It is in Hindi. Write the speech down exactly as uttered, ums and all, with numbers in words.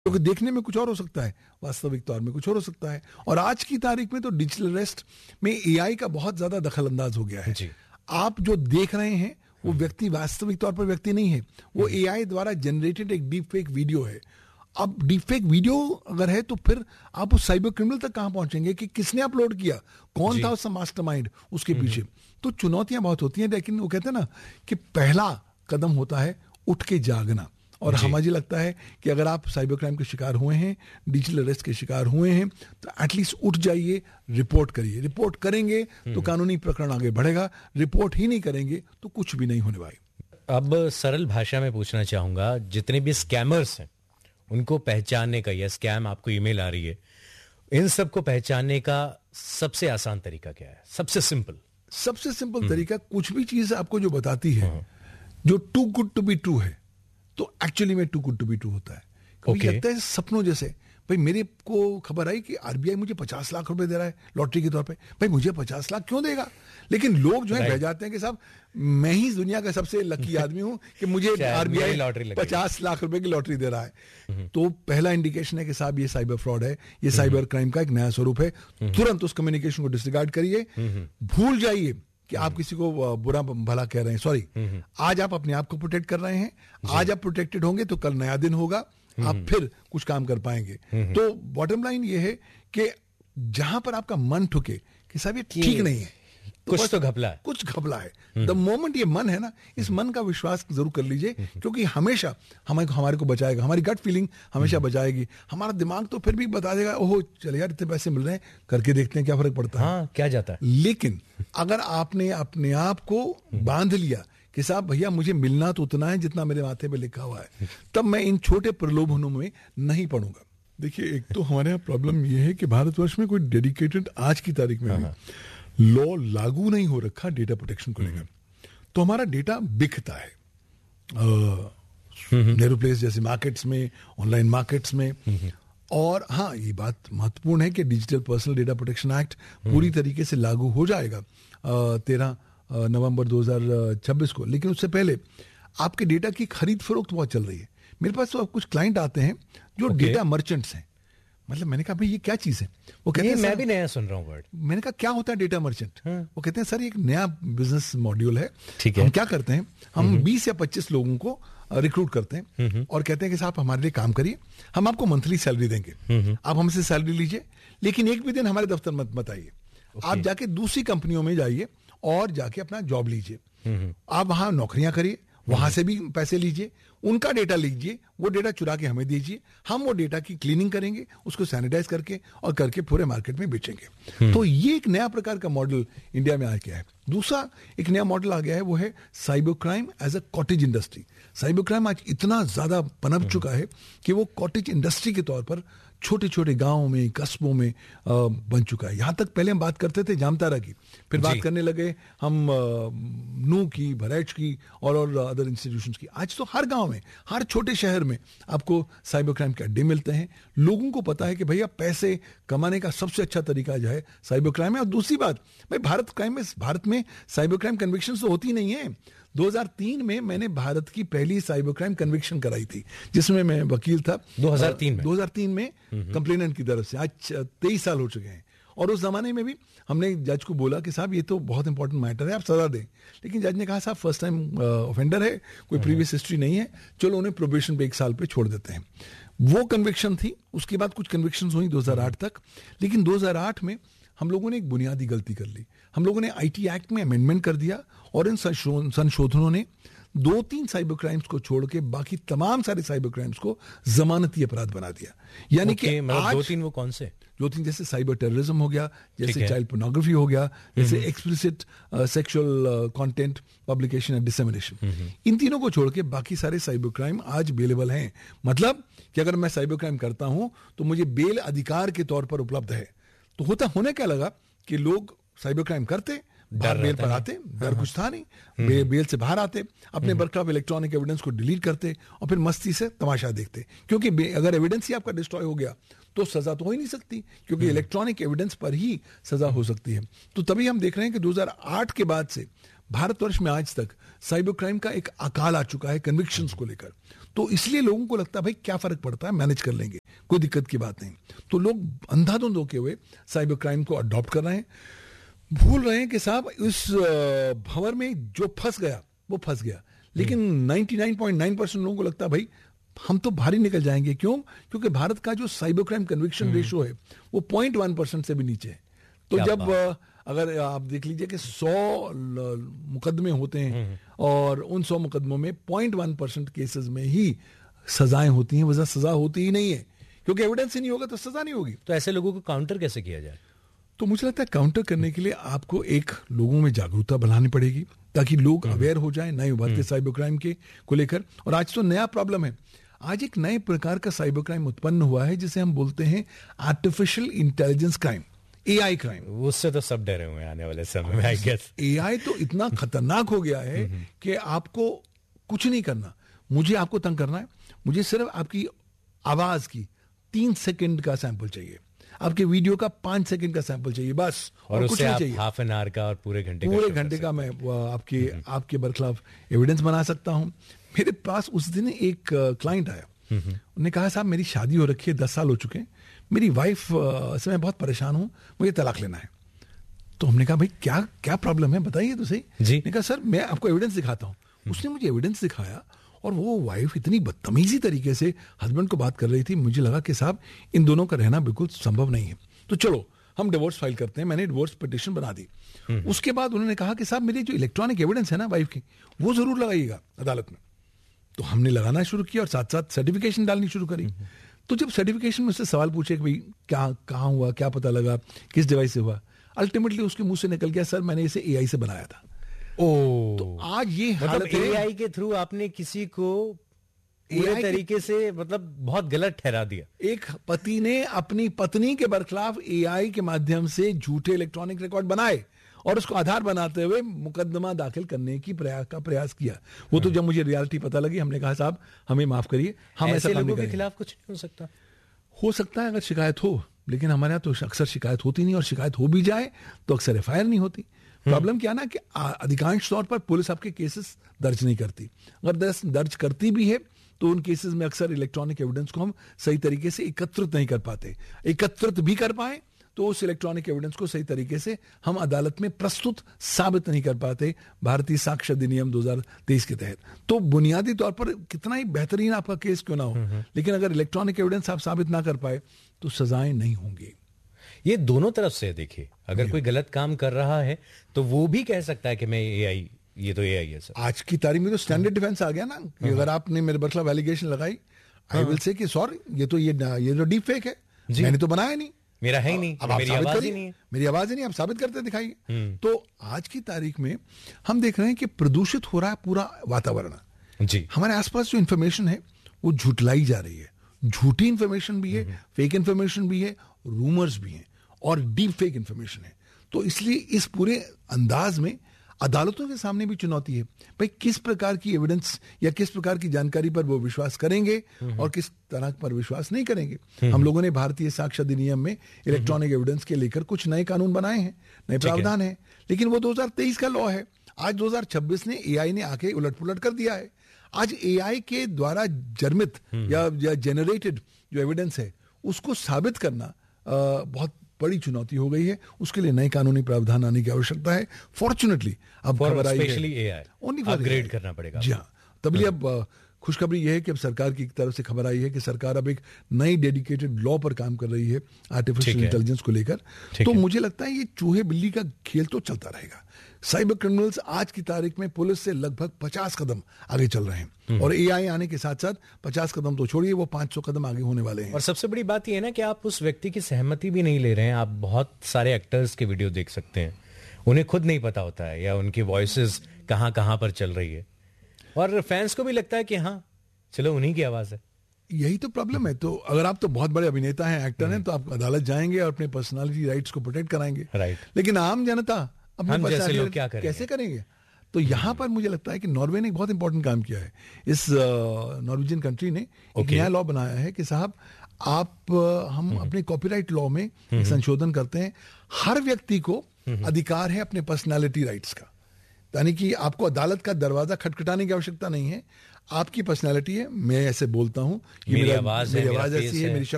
क्योंकि तो देखने में कुछ और हो सकता है, वास्तविक तौर में कुछ और हो सकता है। और आज की तारीख में तो डिजिटल अरेस्ट में एआई का बहुत ज्यादा दखल अंदाज हो गया है। आप जो देख रहे हैं वो व्यक्ति वास्तविक तौर पर व्यक्ति नहीं है, वो एआई द्वारा जनरेटेड एक डीप फेक वीडियो है। अब डीप फेक वीडियो अगर है तो फिर आप उस साइबर क्रिमिनल तक कहां पहुंचेंगे कि किसने अपलोड किया, कौन था उसका मास्टरमाइंड उसके पीछे। तो चुनौतियां बहुत होती हैं, लेकिन वो कहते हैं ना कि पहला कदम होता है उठ के जागना। और हमें मुझे लगता है कि अगर आप साइबर क्राइम के शिकार हुए हैं, डिजिटल अरेस्ट के शिकार हुए हैं, तो एटलीस्ट उठ जाइए, रिपोर्ट करिए। रिपोर्ट करेंगे तो कानूनी प्रकरण आगे बढ़ेगा, रिपोर्ट ही नहीं करेंगे तो कुछ भी नहीं होने वाला। अब सरल भाषा में पूछना चाहूंगा, जितने भी स्कैमर्स हैं उनको पहचानने का, या स्कैम आपको ईमेल आ रही है, इन सबको पहचानने का सबसे आसान तरीका क्या है? सबसे सिंपल सबसे सिंपल तरीका, कुछ भी चीज आपको जो बताती है जो to good to be true है, तो एक्चुअली में to good to be true होता है। कभी okay. लगता है सपनों जैसे, भाई मेरे को खबर आई कि आरबीआई मुझे पचास लाख रुपए दे रहा है लॉटरी के तौर पे, भाई मुझे पचास लाख क्यों देगा? लेकिन लोग जो है बह जाते हैं कि साहब मैं ही दुनिया का सबसे लकी आदमी हूं कि मुझे आरबीआई पचास लाख रुपए की लॉटरी दे रहा है। तो पहला इंडिकेशन है कि साहब ये साइबर फ्रॉड है, ये साइबर क्राइम का एक नया स्वरूप है। तुरंत उस कम्युनिकेशन को डिसरिगार्ड करिए, भूल जाइए कि आप किसी को बुरा भला कह रहे हैं। सॉरी, आज आप अपने आप को प्रोटेक्ट कर रहे हैं, आज आप प्रोटेक्टेड होंगे तो कल नया दिन होगा, आप फिर कुछ काम कर पाएंगे। तो बॉटम लाइन ये है कि जहां पर आपका मन ठुके कि साहब ये ठीक नहीं है, तो कुछ तो घपला है, कुछ घपला है, द मोमेंट ये मन है ना, इस मन का विश्वास जरूर कर लीजिए, क्योंकि हमेशा हमें हमारे को बचाएगा, हमारी गट फीलिंग हमेशा बचाएगी। हमारा दिमाग तो फिर भी बता देगा, ओहो चल यार इतने पैसे मिल रहे हैं, करके देखते हैं क्या फर्क पड़ता है। हाँ, क्या जाता है। लेकिन अगर आपने अपने आप को बांध लिया कि साहब भैया मुझे मिलना तो उतना है जितना मेरे माथे पे लिखा हुआ है, तब मैं इन छोटे प्रलोभनों में नहीं पड़ूंगा। देखिए, एक तो हमारे यहाँ प्रॉब्लम यह है कि भारतवर्ष में कोई डेडिकेटेड आज की तारीख में लॉ लागू नहीं हो रखा डेटा प्रोटेक्शन को लेकर। तो हमारा डेटा बिकता है नेहरू प्लेस जैसे मार्केट्स में, ऑनलाइन मार्केट्स में। और हाँ, ये बात महत्वपूर्ण है कि digital personal data protection act पूरी तरीके से लागू हो जाएगा तेरह नवंबर दो हज़ार छब्बीस को। लेकिन उससे पहले आपके डेटा की खरीद फरोख्त बहुत चल रही है। मेरे पास तो कुछ क्लाइंट आते हैं जो okay. डेटा मर्चेंट्स हैं। मतलब मैंने कहा भाई ये क्या चीज है? वो कहते हैं मैं भी नया सुन रहा हूँ वर्ड। मैंने कहा क्या होता है डेटा मर्चेंट? वो कहते हैं सर एक नया बिजनेस मॉड्यूल है। ठीक है। हम क्या करते हैं, हम बीस या पच्चीस लोगों को रिक्रूट करते हैं और कहते हैं कि साहब हमारे लिए काम करिए, हम आपको मंथली सैलरी देंगे, आप हमसे सैलरी लीजिए, लेकिन एक भी दिन हमारे दफ्तर मत मत आइए। आप जाके दूसरी कंपनियों में जाइए और जाके अपना जॉब लीजिए, आप वहां नौकरियां करिए, वहां से भी पैसे लीजिए, उनका डेटा लीजिए, वो डेटा चुरा के हमें दीजिए, हम वो डेटा की क्लीनिंग करेंगे, उसको सैनिटाइज करके और करके पूरे मार्केट में बेचेंगे। तो ये एक नया प्रकार का मॉडल इंडिया में आ गया है। दूसरा एक नया मॉडल आ गया है, वो है cyber crime as a cottage industry. Cyber crime आज इतना ज्यादा पनप चुका है कि वो कॉटेज इंडस्ट्री के तौर पर छोटे छोटे गांवों में, कस्बों में आ, बन चुका है। यहां तक पहले हम बात करते थे जामतारा की, फिर बात करने लगे हम नू की, भरैच की और और अदर इंस्टीट्यूशंस की। आज तो हर गांव में, हर छोटे शहर में आपको साइबर क्राइम के अड्डे मिलते हैं। लोगों को पता है कि भैया पैसे कमाने का सबसे अच्छा तरीका जो है साइबर क्राइम है। और दूसरी बात, भाई भारत क्राइम में भारत में साइबर क्राइम कन्विक्शन तो होती नहीं है। दो हज़ार तीन में मैंने भारत की पहली साइबर क्राइम कन्विक्शन कराई थी, जिसमें मैं वकील था। दो हज़ार तीन में दो हज़ार तीन में कंप्लेनेंट की तरफ से। आज तेईस साल हो चुके हैं। और उस जमाने में भी हमने जज को बोला कि साहब ये तो बहुत इंपॉर्टेंट मैटर है, आप सजा दें। लेकिन जज ने कहा साहब फर्स्ट टाइम ऑफेंडर है, कोई प्रीवियस हिस्ट्री नहीं है, चलो उन्हें प्रोबेशन पे एक साल पे छोड़ देते हैं। वो कन्विक्शन थी। उसके बाद कुछ कन्विक्शन हुई दो हज़ार आठ तक। लेकिन दो हज़ार आठ में हम लोगों ने एक बुनियादी गलती कर ली। हम लोगों ने आईटी एक्ट में अमेंडमेंट कर दिया और इन संशोधनों ने दो तीन साइबर क्राइम्स को छोड़ के बाकी तमाम सारे साइबर क्राइम्स को जमानती अपराध बना दिया। यानी कि मतलब दो तीन वो कौन से? दो तीन जैसे साइबर टेररिज्म हो गया, जैसे चाइल्ड पोर्नोग्राफी हो गया, जैसे explicit sexual content publication and dissemination. इन तीनों को छोड़ के बाकी सारे साइबर क्राइम आज बेलेबल हैं। मतलब कि अगर मैं साइबर क्राइम करता हूं तो मुझे बेल अधिकार के तौर पर उपलब्ध है। तो होता होने क्या लगा कि लोग साइबर क्राइम करते, बाहर बेल पर आते, डर कुछ था नहीं, बे, बेल से बाहर आते, अपने बर्खलाफ इलेक्ट्रॉनिक एविडेंस को डिलीट करते और फिर मस्ती से तमाशा देखते। क्योंकि अगर एविडेंस ही आपका डिस्ट्रॉय हो गया तो सजा तो हो ही नहीं सकती, क्योंकि इलेक्ट्रॉनिक एविडेंस पर ही सजा हो सकती है। तो तभी हम देख रहे हैं कि दो हज़ार आठ के बाद से भारतवर्ष में आज तक साइबर क्राइम का एक अकाल आ चुका है कन्विक्शंस को लेकर, तो इसलिए लोगों को लगता है भाई क्या फर्क पड़ता है, मैनेज कर लेंगे, कोई दिक्कत की बात नहीं। तो लोग अंधाधुंध होके हुए साइबर क्राइम को अडॉप्ट कर रहे हैं, भूल रहे हैं कि साहब इस भंवर में जो फंस गया वो फंस गया, लेकिन निन्यानवे पॉइंट नौ परसेंट लोगों को लगता है भाई हम तो बाहर ही निकल जाएंगे। क्यों? क्योंकि भारत का जो साइबर क्राइम कन्विक्शन रेशियो है वो पॉइंट वन परसेंट से भी नीचे है। तो जब अगर आप देख लीजिए कि सौ मुकदमे होते हैं और उन सौ मुकदमों में पॉइंट वन परसेंट केसेस में ही सजाएं होती हैं, वजह सजा होती ही नहीं है, क्योंकि एविडेंस ही नहीं होगा तो सजा नहीं होगी। तो ऐसे लोगों को काउंटर कैसे किया जाए? तो मुझे लगता है काउंटर करने के लिए आपको एक लोगों में जागरूकता बढ़ानी पड़ेगी, ताकि लोग अवेयर हो जाएं नए उभरते साइबर क्राइम के को लेकर। और आज तो नया प्रॉब्लम है, आज एक नए प्रकार का साइबर क्राइम उत्पन्न हुआ है जिसे हम बोलते हैं artificial intelligence crime, AI crime. उससे तो सब डरे हुए हैं आने वाले समय में, आई गेस। एआई तो इतना खतरनाक हो गया है कि आपको कुछ नहीं करना, मुझे आपको तंग करना है, मुझे सिर्फ आपकी आवाज की तीन सेकंड का सैंपल चाहिए, आपके वीडियो का पांच सेकंड का सैंपल चाहिए, बस। और, और कुछ नहीं चाहिए। हाफ एन आवर का और पूरे घंटे पूरे घंटे का मैं आपके आपके बरखिलाफ एविडेंस बना सकता हूं। मेरे पास उस दिन एक क्लाइंट आया, उन्होंने कहा साहब मेरी शादी हो रखी है, दस साल हो चुके हैं, मेरी वाइफ से मैं बहुत परेशान हूं, मुझे तलाक लेना है। तो हमने कहा भाई क्या क्या प्रॉब्लम है, बताइए तो सही। जी। ने कहा सर मैं आपको एविडेंस दिखाता हूँ। उसने मुझे एविडेंस दिखाया और वो वाइफ इतनी बदतमीजी तरीके से हस्बैंड को बात कर रही थी, मुझे लगा कि साहब इन दोनों का रहना बिल्कुल संभव नहीं है, तो चलो हम डिवोर्स फाइल करते हैं। मैंने डिवोर्स पिटीशन बना दी। उसके बाद उन्होंने कहा कि साहब मेरी जो इलेक्ट्रॉनिक एविडेंस है ना वाइफ की, वो जरूर लगाइएगा अदालत में। तो हमने लगाना शुरू किया और साथ साथ सर्टिफिकेशन डालनी शुरू करी। तो जब सर्टिफिकेशन में उससे सवाल पूछे कि भाई क्या कहाँ हुआ, क्या पता लगा, किस डिवाइस से हुआ, अल्टीमेटली उसके मुंह से निकल गया सर मैंने इसे एआई से बनाया था। ओ, तो आज ये मतलब एआई के थ्रू आपने किसी को पूरे तरीके से मतलब बहुत गलत ठहरा दिया। एक पति ने अपनी पत्नी के बरखिलाफ एआई के माध्यम से झूठे इलेक्ट्रॉनिक रिकॉर्ड बनाए और उसको आधार बनाते हुए मुकदमा दाखिल करने की प्रयास का प्रयास किया। वो तो जब मुझे रियलिटी पता लगी, हमने कहा साहब हमें माफ करिए, हम ऐसा काम नहीं करेंगे। लोगों के खिलाफ कुछ नहीं हो सकता। हो सकता है अगर शिकायत हो, लेकिन हमारे यहाँ तो अक्सर शिकायत होती नहीं, और शिकायत हो भी जाए तो अक्सर एफ आई आर नहीं होती। प्रॉब्लम क्या ना कि अधिकांश तौर पर पुलिस आपके केसेस दर्ज नहीं करती, अगर दर्ज करती भी है तो उन केसेस में अक्सर इलेक्ट्रॉनिक एविडेंस को हम सही तरीके से एकत्रित नहीं कर पाते। एकत्रित भी कर पाए तो उस इलेक्ट्रॉनिक एविडेंस को सही तरीके से हम अदालत में प्रस्तुत साबित नहीं कर पाते भारतीय साक्ष्य अधिनियम दो हज़ार तेईस के तहत। तो बुनियादी तौर पर कितना ही बेहतरीन आपका केस क्यों ना हो, लेकिन अगर इलेक्ट्रॉनिक एविडेंस आप साबित ना कर पाए तो सजाएं नहीं होंगी। ये दोनों तरफ से देखिए, अगर कोई गलत काम कर रहा है तो वो भी कह सकता है कि मैं एआई, ये तो एआई है सर। आज की तारीख में तो स्टैंडर्ड डिफेंस आ गया ना कि अगर आपने मेरे बरखिलाफ एलिगेशन लगाई, आई विल से कि सॉरी ये तो ये ये जो डीप फेक है, मैंने तो बनाया नहीं, मेरा है ही नहीं, अब मेरी आवाज ही नहीं है, मेरी आवाज ही नहीं, आप साबित करते दिखाइए। तो आज की तारीख में हम देख रहे हैं कि प्रदूषित हो रहा है पूरा वातावरण। जी, हमारे आसपास जो इंफॉर्मेशन है वो झुटलाई जा रही है, झूठी इंफॉर्मेशन भी है, फेक इंफॉर्मेशन भी है, रूमर्स भी हैं और डीप फेक इंफॉर्मेशन है। तो इसलिए इस पूरे अंदाज में अदालतों के सामने भी चुनौती है, भाई किस प्रकार की एविडेंस या किस प्रकार की जानकारी पर वो विश्वास करेंगे और किस तरह पर विश्वास नहीं करेंगे। हम लोगों ने भारतीय साक्ष्य अधिनियम में इलेक्ट्रॉनिक एविडेंस के लेकर कुछ नए कानून बनाए हैं, नए प्रावधान है, लेकिन वो दो हज़ार तेईस का लॉ है। आज दो हज़ार छब्बीस ने एआई ने आके उलट पुलट कर दिया है। आज एआई के द्वारा जर्मित या, या जेनरेटेड जो एविडेंस है उसको साबित करना आ, बहुत बड़ी चुनौती हो गई है। उसके लिए नए कानूनी प्रावधान आने की आवश्यकता है। फॉर्चुनेटली अब खबर आई है ओनली अपग्रेड करना पड़ेगा। जी हाँ, तभी अब खुशखबरी यह है कि अब सरकार की तरफ से खबर आई है कि सरकार अब एक नई डेडिकेटेड लॉ पर काम कर रही है आर्टिफिशियल इंटेलिजेंस को लेकर। तो मुझे लगता है ये चूहे बिल्ली का खेल तो चलता रहेगा। साइबर क्रिमिनल्स आज की तारीख में पुलिस से लगभग पचास कदम आगे चल रहे हैं और एआई आने के साथ साथ पचास कदम तो छोड़िए, वो पांच सौ कदम आगे होने वाले हैं। और सबसे बड़ी बात यह है ना कि आप उस व्यक्ति की सहमति भी नहीं ले रहे हैं। आप बहुत सारे एक्टर्स के वीडियो देख सकते हैं, उन्हें खुद नहीं पता होता है या उनकी वॉइसेस कहां कहां पर चल रही है और फैंस को भी लगता है कि हाँ चलो उन्हीं की आवाज है। यही तो प्रॉब्लम है। तो अगर आप तो बहुत बड़े अभिनेता हैं, एक्टर हैं, तो आप अदालत जाएंगे और अपने पर्सनालिटी राइट्स को प्रोटेक्ट कराएंगे, राइट। लेकिन आम जनता हम जैसे लोग क्या करेंगे? कैसे करेंगे? तो यहाँ पर मुझे लगता है कि नॉर्वे ने एक बहुत इंपॉर्टेंट काम किया है। इस नॉर्वेजियन कंट्री ने एक नया लॉ बनाया है कि साहब आप हम अपने कॉपीराइट लॉ में संशोधन करते हैं, हर व्यक्ति को अधिकार है अपने पर्सनालिटी राइट्स का। यानी कि आपको अदालत का दरवाजा खटखटाने की आवश्यकता नहीं है, आपकी पर्सनैलिटी है, मैं ऐसे बोलता हूँ, मेरी आवाज है, मेरी आवाज ऐसी है, मेरी